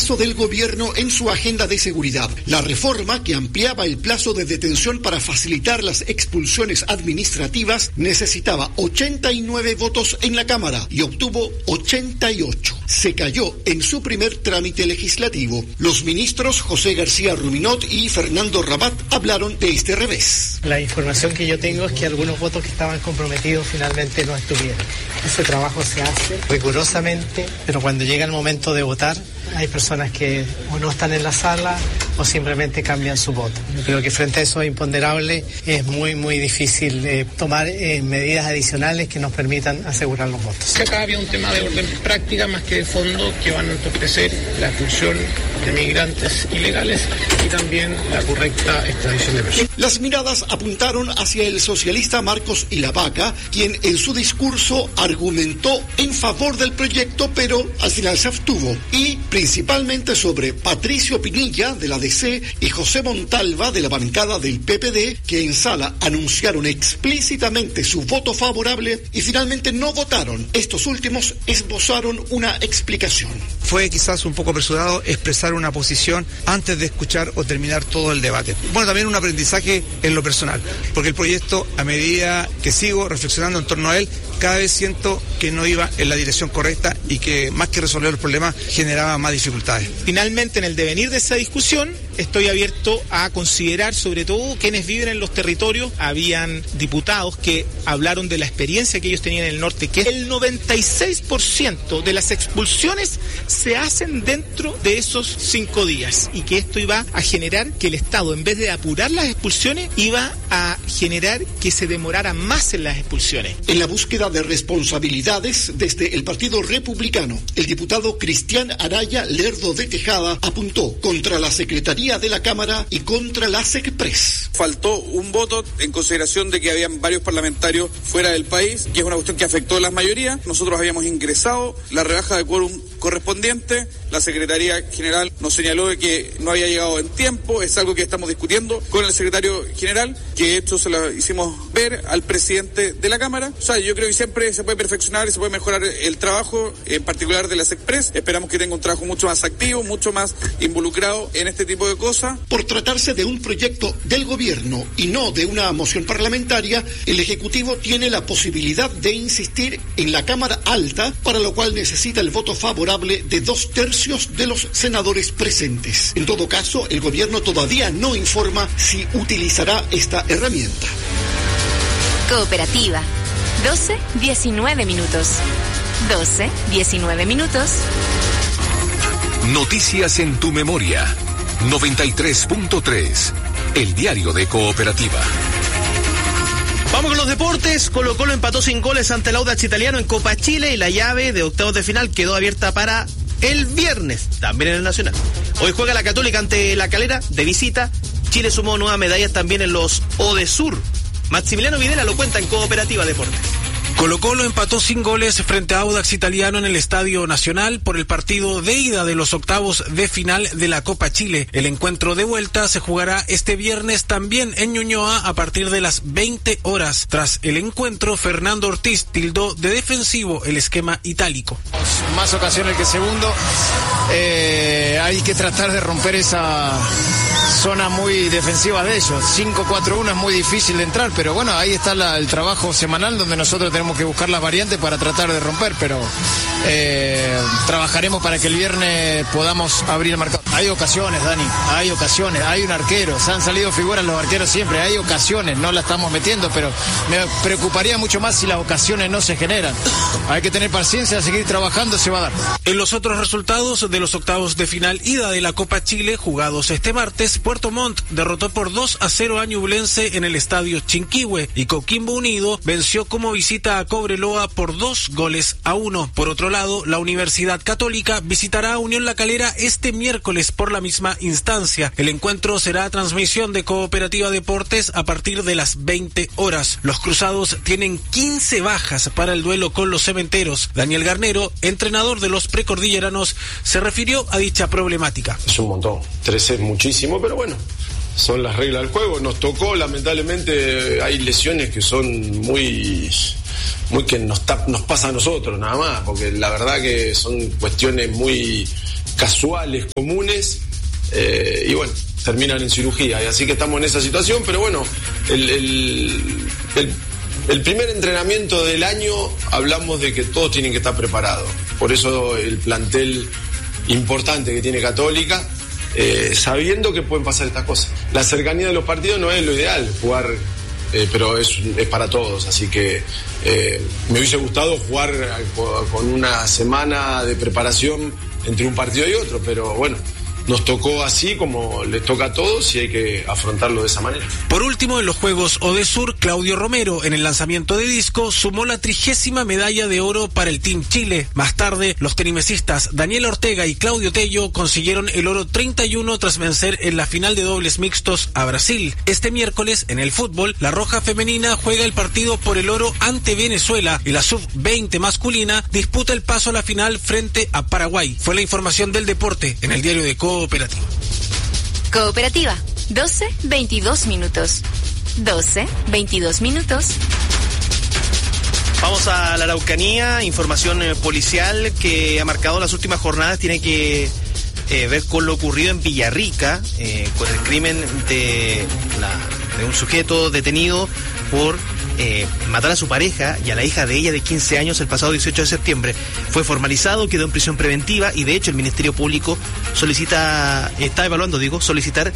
paso del gobierno en su agenda de seguridad. La reforma, que ampliaba el plazo de detención para facilitar las expulsiones administrativas, necesitaba 89 votos en la Cámara y obtuvo 88. Se cayó en su primer trámite legislativo. Los ministros José García Ruminot y Fernando Rabat hablaron de este revés. La información que yo tengo es que algunos votos que estaban comprometidos finalmente no estuvieron. Ese trabajo se hace rigurosamente, pero cuando llega el momento de votar, hay personas que o no están en la sala o simplemente cambian su voto. Yo creo que frente a eso imponderable es muy difícil tomar medidas adicionales que nos permitan asegurar los votos. Acá había un tema de orden práctica más que de fondo que van a entorpecer la expulsión de migrantes ilegales y también la correcta extradición de personas. Las miradas apuntaron hacia el socialista Marcos Ilavaca, quien en su discurso argumentó en favor del proyecto, pero al final se abstuvo, y principalmente sobre Patricio Pinilla de la DC y José Montalva de la bancada del PPD, que en sala anunciaron explícitamente su voto favorable y finalmente no votaron. Estos últimos esbozaron una explicación. Fue quizás un poco apresurado expresar una posición antes de escuchar o terminar todo el debate. Bueno, también un aprendizaje en lo personal, porque el proyecto, a medida que sigo reflexionando en torno a él, cada vez siento que no iba en la dirección correcta y que más que resolver el problema generaba más dificultades. Finalmente, en el devenir de esa discusión, estoy abierto a considerar sobre todo quienes viven en los territorios. Habían diputados que hablaron de la experiencia que ellos tenían en el norte, que el 96% de las expulsiones se hacen dentro de esos 5 días y que esto iba a generar que el Estado, en vez de apurar las expulsiones, iba a generar que se demorara más en las expulsiones. En la búsqueda de responsabilidades desde el Partido Republicano, el diputado Cristian Araya Lerdo de Tejada apuntó contra la Secretaría de la Cámara y contra la SECPRES. Faltó un voto en consideración de que habían varios parlamentarios fuera del país, que es una cuestión que afectó a las mayorías. Nosotros habíamos ingresado la rebaja de quórum correspondiente. La Secretaría General nos señaló de que no había llegado en tiempo. Es algo que estamos discutiendo con el Secretario General, que de hecho se lo hicimos ver al presidente de la Cámara. O sea, yo creo que siempre se puede perfeccionar y se puede mejorar el trabajo, en particular de la SECPRES. Esperamos que tenga un trabajo mucho más activo, mucho más involucrado en este tipo de cosas. Por tratarse de un proyecto del gobierno y no de una moción parlamentaria, el Ejecutivo tiene la posibilidad de insistir en la Cámara Alta, para lo cual necesita el voto favorable de 2/3 de los senadores presentes. En todo caso, el gobierno todavía no informa si utilizará esta herramienta. Cooperativa. 12:19 minutos. 12:19 minutos. Noticias en tu memoria. 93.3. El diario de Cooperativa. Vamos con los deportes. Colo-Colo empató sin goles ante el Audax Italiano en Copa Chile y la llave de octavos de final quedó abierta para el viernes, también en el Nacional. Hoy juega la Católica ante la Calera de visita. Chile sumó nuevas medallas también en los Odesur. Maximiliano Videla lo cuenta en Cooperativa Deportes. Colo-Colo empató sin goles frente a Audax Italiano en el Estadio Nacional por el partido de ida de los octavos de final de la Copa Chile. El encuentro de vuelta se jugará este viernes también en Ñuñoa a partir de las 20 horas. Tras el encuentro, Fernando Ortiz tildó de defensivo el esquema itálico. Más ocasiones que segundo. Hay que tratar de romper esa zona muy defensiva de ellos. 5-4-1 es muy difícil de entrar, pero bueno, ahí está el trabajo semanal donde nosotros tenemos que buscar las variantes para tratar de romper, pero trabajaremos para que el viernes podamos abrir el marcador. Hay ocasiones, Dani, hay ocasiones, hay un arquero, se han salido figuras los arqueros siempre, hay ocasiones, no la estamos metiendo, pero me preocuparía mucho más si las ocasiones no se generan. Hay que tener paciencia, seguir trabajando, se va a dar. En los otros resultados de los octavos de final ida de la Copa Chile, jugados este martes, Puerto Montt derrotó por 2-0 a Ñublense en el Estadio Chinquihue y Coquimbo Unido venció como visita a Cobreloa por 2-1. Por otro lado, la Universidad Católica visitará a Unión La Calera este miércoles por la misma instancia. El encuentro será transmisión de Cooperativa Deportes a partir de las 20 horas. Los cruzados tienen 15 bajas para el duelo con los cementeros. Daniel Garnero, entrenador de los precordilleranos, se refirió a dicha problemática. Es un montón, 13 es muchísimo, pero bueno, son las reglas del juego. Nos tocó, lamentablemente, hay lesiones que son muy que nos pasa a nosotros nada más, porque la verdad que son cuestiones muy casuales, comunes, y bueno, terminan en cirugía. Y así que estamos en esa situación, pero bueno, el primer entrenamiento del año hablamos de que todos tienen que estar preparados. Por eso el plantel importante que tiene Católica, sabiendo que pueden pasar estas cosas. La cercanía de los partidos no es lo ideal, jugar, pero es para todos. Así que me hubiese gustado jugar con una semana de preparación entre un partido y otro, pero bueno, nos tocó así como les toca a todos y hay que afrontarlo de esa manera. Por último, en los Juegos Odesur, Claudio Romero, en el lanzamiento de disco, sumó la 30ª medalla de oro para el Team Chile. Más tarde, los tenimesistas Daniela Ortega y Claudio Tello consiguieron el oro 31 tras vencer en la final de dobles mixtos a Brasil. Este miércoles, en el fútbol, la Roja Femenina juega el partido por el oro ante Venezuela y la Sub-20 masculina disputa el paso a la final frente a Paraguay. Fue la información del deporte en el diario de Cooperativa. Cooperativa, 12:22 minutos. 12:22 minutos. Vamos a la Araucanía, información policial que ha marcado las últimas jornadas, tiene que ver con lo ocurrido en Villarrica, con el crimen de un sujeto detenido por matar a su pareja y a la hija de ella de 15 años el pasado 18 de septiembre. Fue formalizado, quedó en prisión preventiva y de hecho el Ministerio Público está evaluando solicitar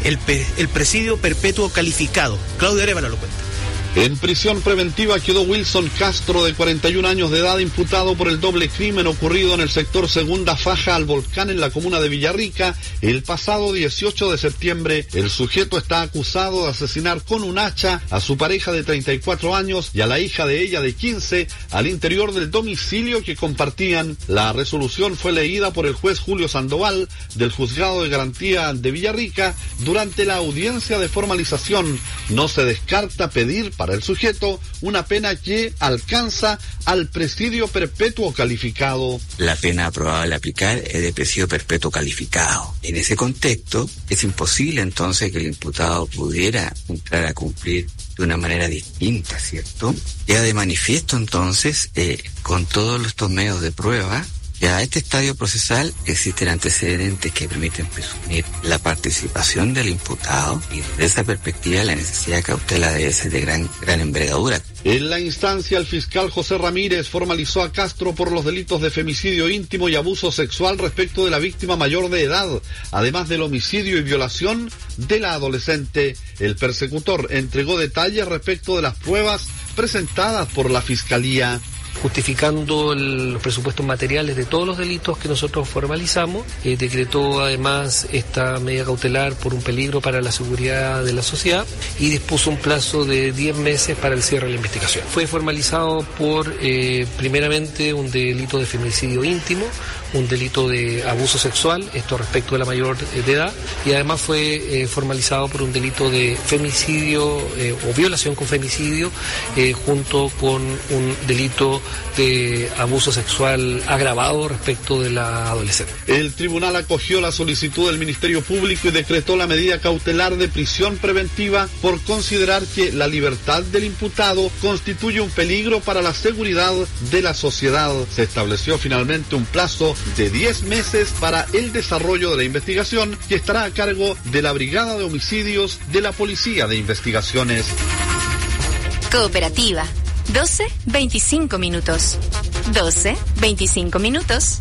el presidio perpetuo calificado. Claudio Arevalo lo cuenta. En prisión preventiva quedó Wilson Castro, de 41 años de edad, imputado por el doble crimen ocurrido en el sector Segunda Faja al Volcán en la comuna de Villarrica el pasado 18 de septiembre. El sujeto está acusado de asesinar con un hacha a su pareja de 34 años y a la hija de ella de 15 al interior del domicilio que compartían. La resolución fue leída por el juez Julio Sandoval del Juzgado de Garantía de Villarrica durante la audiencia de formalización. No se descarta pedir para el sujeto una pena que alcanza al presidio perpetuo calificado. La pena aprobable a aplicar es de presidio perpetuo calificado. En ese contexto, es imposible entonces que el imputado pudiera entrar a cumplir de una manera distinta, ¿cierto? Queda de manifiesto entonces, con todos estos medios de prueba, ya a este estadio procesal existen antecedentes que permiten presumir la participación del imputado y desde esa perspectiva la necesidad de cautela debe ser de gran envergadura. En la instancia, el fiscal José Ramírez formalizó a Castro por los delitos de femicidio íntimo y abuso sexual respecto de la víctima mayor de edad, además del homicidio y violación de la adolescente. El persecutor entregó detalles respecto de las pruebas presentadas por la fiscalía. Justificando los presupuestos materiales de todos los delitos que nosotros formalizamos, decretó además esta medida cautelar por un peligro para la seguridad de la sociedad y dispuso un plazo de 10 meses para el cierre de la investigación. Fue formalizado por, primeramente, un delito de femicidio íntimo, un delito de abuso sexual, esto respecto de la mayor de edad, y además fue formalizado por un delito de femicidio o violación con femicidio, junto con un delito de abuso sexual agravado respecto de la adolescente. El tribunal acogió la solicitud del Ministerio Público y decretó la medida cautelar de prisión preventiva por considerar que la libertad del imputado constituye un peligro para la seguridad de la sociedad. Se estableció finalmente un plazo de 10 meses para el desarrollo de la investigación, que estará a cargo de la Brigada de Homicidios de la Policía de Investigaciones. Cooperativa, 12:25 minutos. 12:25 minutos.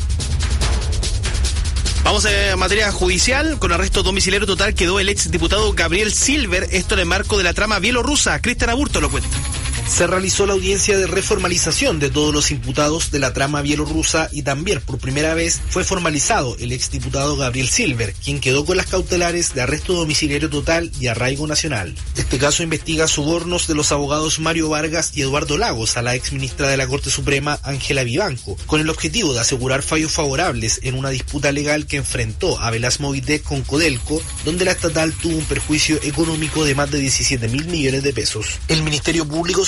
Vamos a materia judicial. Con arresto domiciliario total quedó el exdiputado Gabriel Silver, esto en el marco de la trama bielorrusa. Cristian Aburto lo cuenta. Se realizó la audiencia de reformalización de todos los imputados de la trama bielorrusa y también por primera vez fue formalizado el exdiputado Gabriel Silver, quien quedó con las cautelares de arresto domiciliario total y arraigo nacional. Este caso investiga sobornos de los abogados Mario Vargas y Eduardo Lagos a la exministra de la Corte Suprema, Ángela Vivanco, con el objetivo de asegurar fallos favorables en una disputa legal que enfrentó a Velas Movitec con Codelco, donde la estatal tuvo un perjuicio económico de más de 17.000 millones de pesos. El Ministerio Público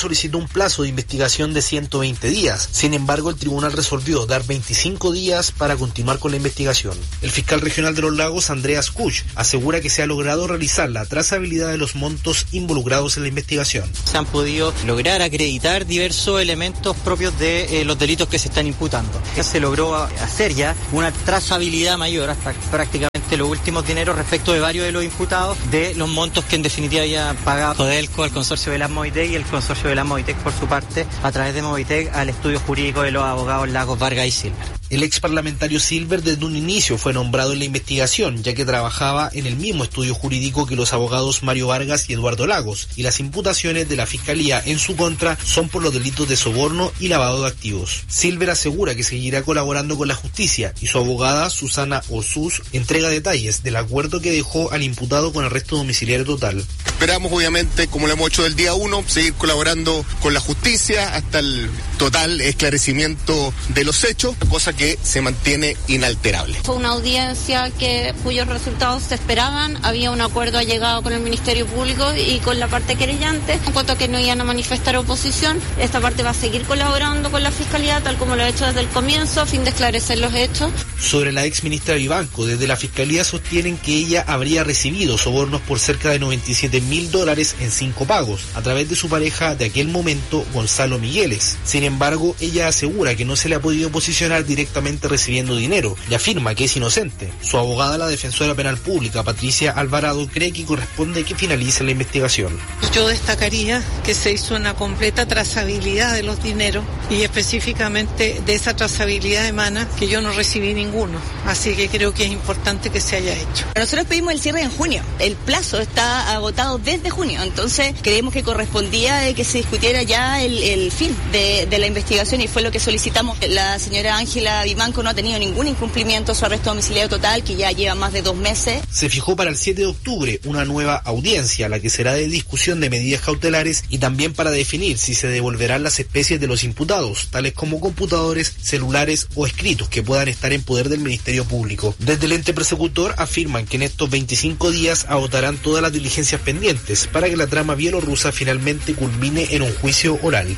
solicitó un plazo de investigación de 120 días. Sin embargo, el tribunal resolvió dar 25 días para continuar con la investigación. El fiscal regional de Los Lagos, Andreas Kuch, asegura que se ha logrado realizar la trazabilidad de los montos involucrados en la investigación. Se han podido lograr acreditar diversos elementos propios de los delitos que se están imputando. Se logró hacer ya una trazabilidad mayor hasta prácticamente los últimos dineros respecto de varios de los imputados de los montos que en definitiva había pagado Codelco al consorcio Velar Movitec y el consorcio Velar Movitec por su parte a través de Movitec al estudio jurídico de los abogados Lagos, Vargas y Silver. El ex parlamentario Silver desde un inicio fue nombrado en la investigación, ya que trabajaba en el mismo estudio jurídico que los abogados Mario Vargas y Eduardo Lagos, y las imputaciones de la Fiscalía en su contra son por los delitos de soborno y lavado de activos. Silver asegura que seguirá colaborando con la justicia y su abogada Susana Osus entrega detalles del acuerdo que dejó al imputado con arresto domiciliario total. Esperamos obviamente, como lo hemos hecho del día 1, seguir colaborando con la justicia hasta el total esclarecimiento de los hechos, cosa que se mantiene inalterable. Fue una audiencia cuyos resultados se esperaban, había un acuerdo llegado con el Ministerio Público y con la parte querellante, en cuanto a que no iban a manifestar oposición. Esta parte va a seguir colaborando con la Fiscalía, tal como lo ha hecho desde el comienzo, a fin de esclarecer los hechos. Sobre la ex ministra Vivanco, desde la Fiscalía sostienen que ella habría recibido sobornos por cerca de $97,000 en 5 pagos, a través de su pareja de aquel momento, Gonzalo Migueles. Sin embargo, ella asegura que no se le ha podido posicionar directamente recibiendo dinero y afirma que es inocente. Su abogada, la defensora penal pública, Patricia Alvarado, cree que corresponde que finalice la investigación. Yo destacaría que se hizo una completa trazabilidad de los dineros y específicamente de esa trazabilidad emana que yo no recibí ninguno. Así que creo que es importante que se haya hecho. Nosotros pedimos el cierre en junio. El plazo está agotado desde junio. Entonces creemos que correspondía de que se discutiera ya el fin de la investigación y fue lo que solicitamos. La señora Ángela Vivanco no ha tenido ningún incumplimiento, su arresto domiciliario total, que ya lleva más de 2 meses. Se fijó para el 7 de octubre una nueva audiencia, la que será de discusión de medidas cautelares y también para definir si se devolverán las especies de los imputados, tales como computadores, celulares o escritos que puedan estar en poder del Ministerio Público. Desde el ente persecutor afirman que en estos 25 días agotarán todas las diligencias pendientes para que la trama bielorrusa finalmente culmine en un juicio oral.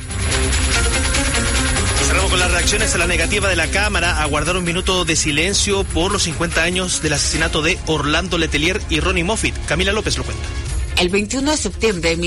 Con las reacciones a la negativa de la Cámara a guardar un minuto de silencio por los 50 años del asesinato de Orlando Letelier y Ronnie Moffitt. Camila López lo cuenta. El 21 de septiembre de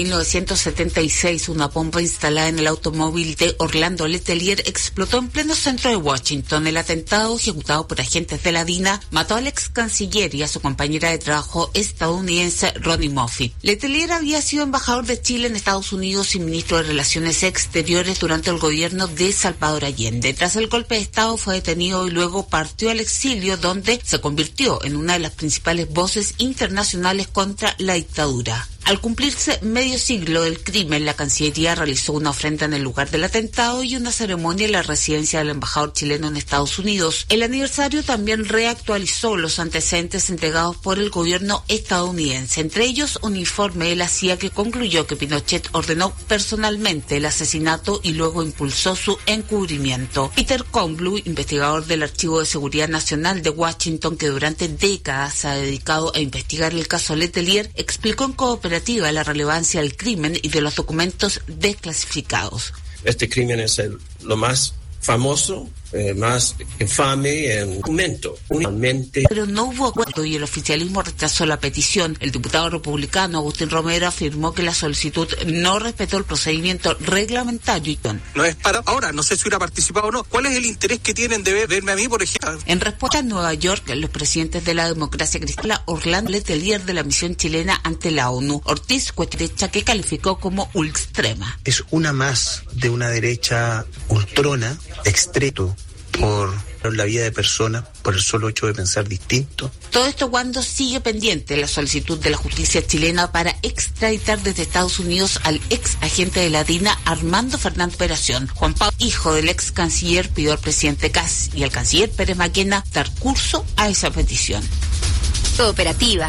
1976, una bomba instalada en el automóvil de Orlando Letelier explotó en pleno centro de Washington. El atentado, ejecutado por agentes de la DINA, mató al ex canciller y a su compañera de trabajo estadounidense Ronnie Moffitt. Letelier había sido embajador de Chile en Estados Unidos y ministro de Relaciones Exteriores durante el gobierno de Salvador Allende. Tras el golpe de Estado fue detenido y luego partió al exilio, donde se convirtió en una de las principales voces internacionales contra la dictadura. Al cumplirse medio siglo del crimen, la Cancillería realizó una ofrenda en el lugar del atentado y una ceremonia en la residencia del embajador chileno en Estados Unidos. El aniversario también reactualizó los antecedentes entregados por el gobierno estadounidense, entre ellos un informe de la CIA que concluyó que Pinochet ordenó personalmente el asesinato y luego impulsó su encubrimiento. Peter Conblue, investigador del Archivo de Seguridad Nacional de Washington, que durante décadas se ha dedicado a investigar el caso Letelier, explicó en cooperativa la relevancia del crimen y de los documentos desclasificados. Este crimen es lo más famoso, más infame en documento. Pero no hubo acuerdo y el oficialismo rechazó la petición. El diputado republicano Agustín Romero afirmó que la solicitud no respetó el procedimiento reglamentario. No es para ahora, no sé si hubiera participado o no. ¿Cuál es el interés que tienen de verme a mí, por ejemplo? En respuesta a Nueva York, los presidentes de la democracia cristiana, Orlando Letelier de la misión chilena ante la ONU, Ortiz Cuetecha, que calificó como ultraextrema. Es una más de una derecha ultrona, extreto, por la vida de personas, por el solo hecho de pensar distinto. Todo esto cuando sigue pendiente la solicitud de la justicia chilena para extraditar desde Estados Unidos al ex agente de la DINA Armando Fernández Operación. Juan Pablo, hijo del ex canciller, pidió al presidente Kass y al canciller Pérez Maquena dar curso a esa petición. Cooperativa.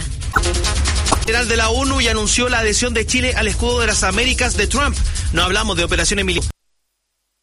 General de la ONU y anunció la adhesión de Chile al escudo de las Américas de Trump. No hablamos de operaciones militares.